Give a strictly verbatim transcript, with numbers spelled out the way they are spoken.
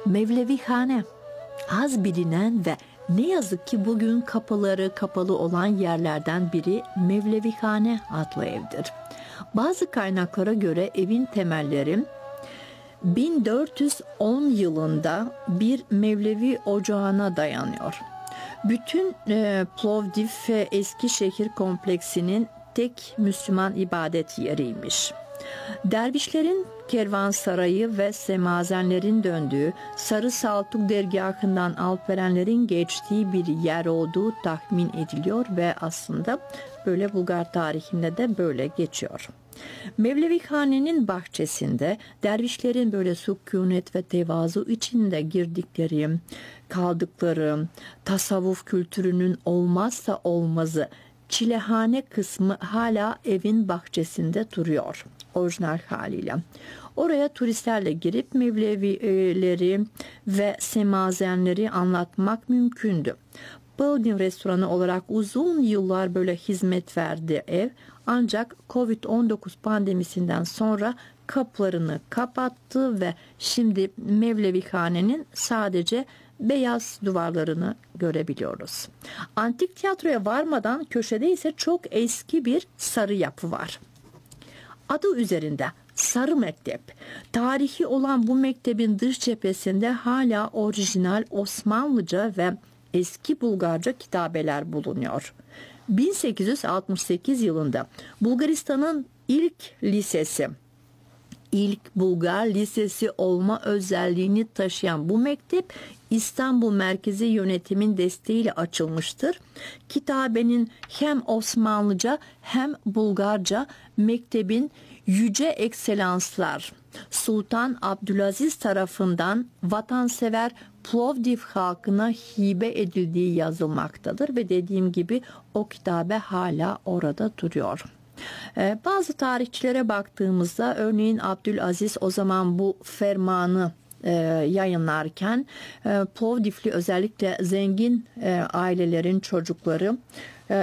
Mevlevihane, az bilinen ve ne yazık ki bugün kapıları kapalı olan yerlerden biri Mevlevihane adlı evdir. Bazı kaynaklara göre evin temelleri bin dört yüz on yılında bir Mevlevi ocağına dayanıyor. Bütün e, Plovdiv ve Eskişehir kompleksinin tek Müslüman ibadet yeriymiş. Dervişlerin kervansarayı ve semazenlerin döndüğü, Sarı Saltuk dergahından Alperenlerin geçtiği bir yer olduğu tahmin ediliyor ve aslında böyle Bulgar tarihinde de böyle geçiyor. Mevlevihane'nin bahçesinde dervişlerin böyle sükunet ve tevazu içinde girdikleri, kaldıkları, tasavvuf kültürünün olmazsa olmazı çilehane kısmı hala evin bahçesinde duruyor, orijinal haliyle. Oraya turistlerle girip Mevlevileri ve semazenleri anlatmak mümkündü. Plovdiv restoranı olarak uzun yıllar böyle hizmet verdi ev, ancak kovid on dokuz pandemisinden sonra kapılarını kapattı ve şimdi Mevlevihane'nin sadece beyaz duvarlarını görebiliyoruz. Antik tiyatroya varmadan köşede ise çok eski bir sarı yapı var. Adı üzerinde Sarı Mektep. Tarihi olan bu mektebin dış cephesinde hala orijinal Osmanlıca ve eski Bulgarca kitabeler bulunuyor. bin sekiz yüz altmış sekiz yılında Bulgaristan'ın ilk lisesi, ilk Bulgar lisesi olma özelliğini taşıyan bu mektep İstanbul merkezi yönetimin desteğiyle açılmıştır. Kitabenin hem Osmanlıca hem Bulgarca, mektebin yüce ekselanslar Sultan Abdülaziz tarafından vatansever Plovdiv halkına hibe edildiği yazılmaktadır ve dediğim gibi o kitabe hala orada duruyor. Ee, bazı tarihçilere baktığımızda örneğin Abdülaziz o zaman bu fermanı e, yayınlarken e, Plovdivli özellikle zengin e, ailelerin çocukları e,